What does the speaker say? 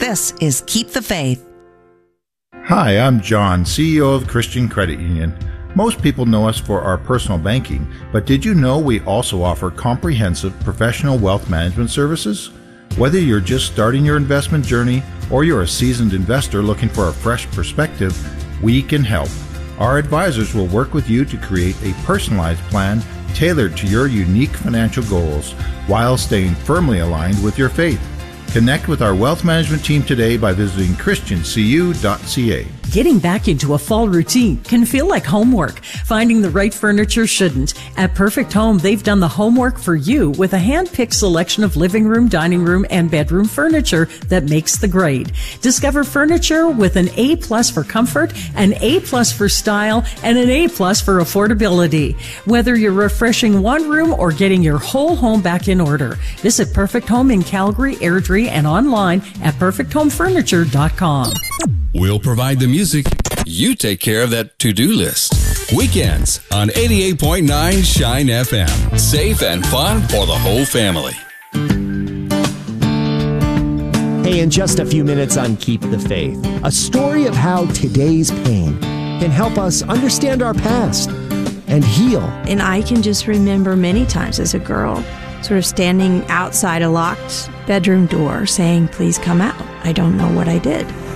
This is Keep the Faith. Hi, I'm John, CEO of Christian Credit Union. Most people know us for our personal banking, but did you know we also offer comprehensive professional wealth management services? Whether you're just starting your investment journey or you're a seasoned investor looking for a fresh perspective, we can help. Our advisors will work with you to create a personalized plan tailored to your unique financial goals while staying firmly aligned with your faith. Connect with our wealth management team today by visiting christiancu.ca. Getting back into a fall routine can feel like homework. Finding the right furniture shouldn't. At Perfect Home, they've done the homework for you with a hand-picked selection of living room, dining room, and bedroom furniture that makes the grade. Discover furniture with an A+ for comfort, an A+ for style, and an A+ for affordability. Whether you're refreshing one room or getting your whole home back in order, visit Perfect Home in Calgary, Airdrie, and online at perfecthomefurniture.com. We'll provide the music. You take care of that to-do list. Weekends on 88.9 Shine FM. Safe and fun for the whole family. Hey, in just a few minutes on Keep the Faith, a story of how today's pain can help us understand our past and heal. And I can just remember many times as a girl sort of standing outside a locked bedroom door saying, "Please come out. I don't know what I did."